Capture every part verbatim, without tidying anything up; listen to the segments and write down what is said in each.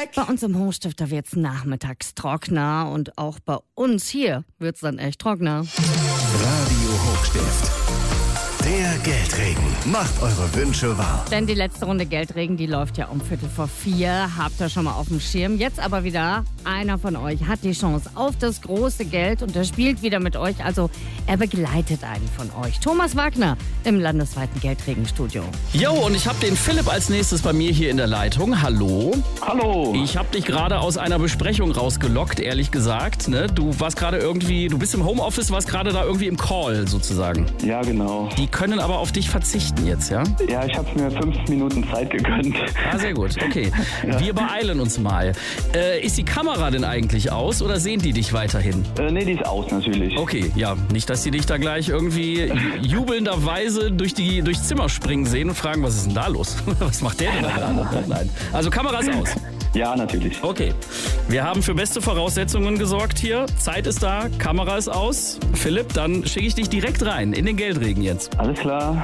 Bei uns im Hochstift, da wird's nachmittags trockener und auch bei uns hier wird's dann echt trockener. Radio Hochstift. Der Geldregen. Macht eure Wünsche wahr. Denn die letzte Runde Geldregen, die läuft ja um Viertel vor vier. Habt ihr schon mal auf dem Schirm. Jetzt aber wieder, einer von euch hat die Chance auf das große Geld und er spielt wieder mit euch. Also er begleitet einen von euch. Thomas Wagner im landesweiten Geldregenstudio. Jo, und ich habe den Philipp als nächstes bei mir hier in der Leitung. Hallo. Hallo. Ich habe dich gerade aus einer Besprechung rausgelockt, ehrlich gesagt. Ne? Du warst gerade irgendwie, du bist im Homeoffice, warst gerade da irgendwie im Call sozusagen. Ja, genau. Die können aber auf dich verzichten jetzt, ja? Ja, ich habe mir fünf Minuten Zeit gegönnt. Ah, sehr gut, okay. Ja. Wir beeilen uns mal. Äh, ist die Kamera denn eigentlich aus oder sehen die dich weiterhin? Äh, nee, die ist aus natürlich. Okay, ja, nicht, dass die dich da gleich irgendwie jubelnderweise durch die, durchs Zimmer springen sehen und fragen, was ist denn da los? Was macht der denn da gerade? Nein. Also Kamera ist aus. Ja, natürlich. Okay, wir haben für beste Voraussetzungen gesorgt hier. Zeit ist da, Kamera ist aus. Philipp, dann schicke ich dich direkt rein in den Geldregen jetzt. Alles klar.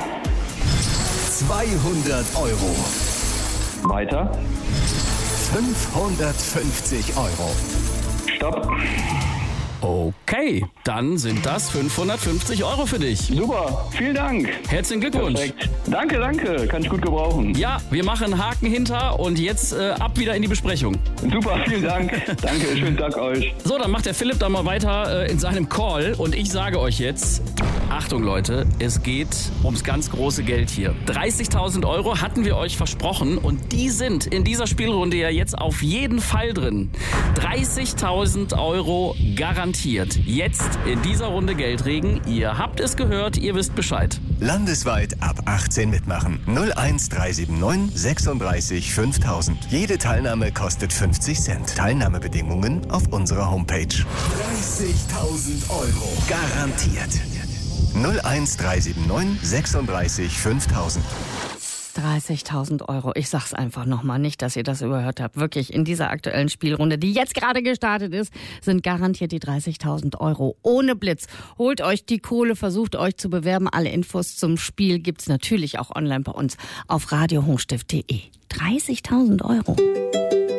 zweihundert Euro. Weiter. fünfhundertfünfzig Euro. Stopp. Okay, dann sind das fünfhundertfünfzig Euro für dich. Super, vielen Dank. Herzlichen Glückwunsch. Perfekt. Danke, danke. Kann ich gut gebrauchen. Ja, wir machen Haken hinter und jetzt äh, ab wieder in die Besprechung. Super, vielen Dank. Danke, schönen Tag euch. So, dann macht der Philipp dann mal weiter äh, in seinem Call und ich sage euch jetzt, Achtung Leute, es geht ums ganz große Geld hier. dreißigtausend Euro hatten wir euch versprochen und die sind in dieser Spielrunde ja jetzt auf jeden Fall drin. dreißigtausend Euro garantiert. Jetzt in dieser Runde Geldregen. Ihr habt es gehört, ihr wisst Bescheid. Landesweit ab achtzehn mitmachen. null eins drei sieben neun sechsunddreißig fünftausend. Jede Teilnahme kostet fünfzig Cent. Teilnahmebedingungen auf unserer Homepage. dreißigtausend Euro. Garantiert. null eins drei sieben neun sechsunddreißig fünftausend. dreißigtausend Euro. Ich sag's einfach nochmal, nicht, dass ihr das überhört habt. Wirklich, in dieser aktuellen Spielrunde, die jetzt gerade gestartet ist, sind garantiert die dreißigtausend Euro ohne Blitz. Holt euch die Kohle, versucht euch zu bewerben. Alle Infos zum Spiel gibt's natürlich auch online bei uns auf radio hochstift punkt de. dreißigtausend Euro.